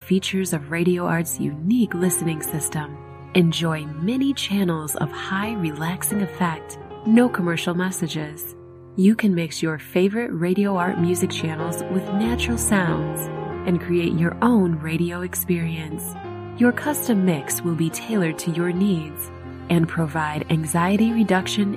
features of Radio Art's unique listening system. Enjoy many channels of high relaxing effect, no commercial messages. You can mix your favorite Radio Art music channels with natural sounds and create your own radio experience. Your custom mix will be tailored to your needs and provide anxiety reduction